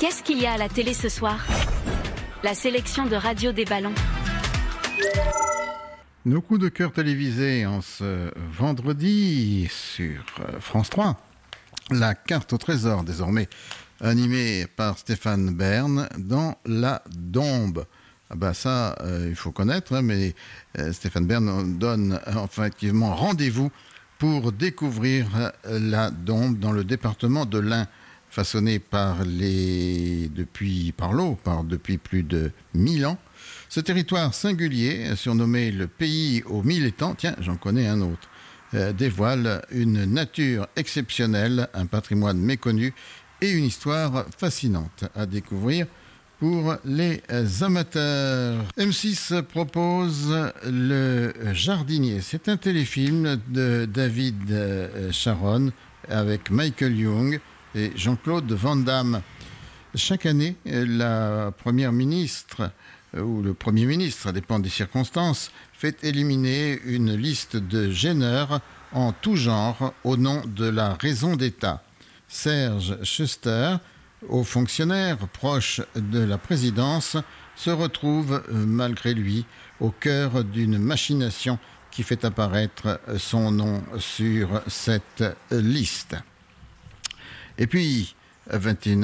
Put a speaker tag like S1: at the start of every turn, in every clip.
S1: Qu'est-ce qu'il y a à la télé ce soir? La sélection de Radio des Ballons.
S2: Nos coups de cœur télévisés en ce vendredi sur France 3. La carte au trésor, désormais animée par Stéphane Bern dans La Dombe. Ah bah ça, il faut connaître, mais Stéphane Bern donne effectivement rendez-vous pour découvrir La Dombe dans le département de l'Ain, façonné depuis plus de 1000 ans. Ce territoire singulier, surnommé le pays aux 1000 étangs, tiens, j'en connais un autre, dévoile une nature exceptionnelle, un patrimoine méconnu et une histoire fascinante à découvrir pour les amateurs. M6 propose Le Jardinier. C'est un téléfilm de David Sharon avec Michael Young et Jean-Claude Van Damme. Chaque année, la première ministre ou le Premier ministre, ça dépend des circonstances, fait éliminer une liste de gêneurs en tout genre au nom de la raison d'État. Serge Schuster, haut fonctionnaire proche de la présidence, se retrouve malgré lui au cœur d'une machination qui fait apparaître son nom sur cette liste. Et puis, à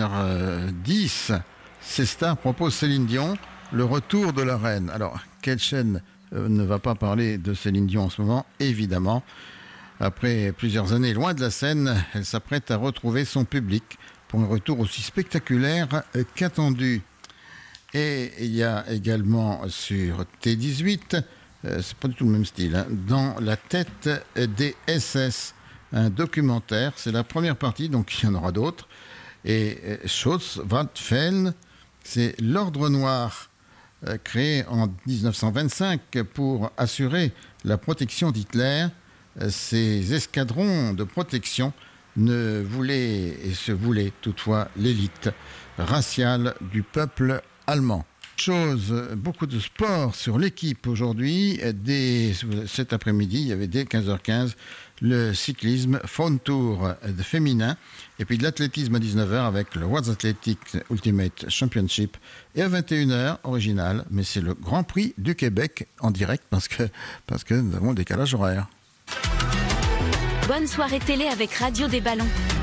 S2: 21h10, C-Star propose Céline Dion, le retour de la reine. Alors, quelle chaîne ne va pas parler de Céline Dion en ce moment? Évidemment. Après plusieurs années loin de la scène, elle s'apprête à retrouver son public pour un retour aussi spectaculaire qu'attendu. Et il y a également sur T18, c'est pas du tout le même style, hein, Dans la tête des SS, un documentaire. C'est la première partie, donc il y en aura d'autres. Et Schutzwaffenfehlen, c'est l'ordre noir créé en 1925 pour assurer la protection d'Hitler. Ces escadrons de protection se voulaient toutefois l'élite raciale du peuple allemand. Beaucoup de sport sur l'équipe aujourd'hui. Dès cet après-midi, il y avait dès 15h15 le cyclisme Phone Tour féminin et puis de l'athlétisme à 19h avec le World Athletic Ultimate Championship et à 21h, original, mais c'est le Grand Prix du Québec en direct parce que nous avons le décalage horaire.
S1: Bonne soirée télé avec Radio des Ballons.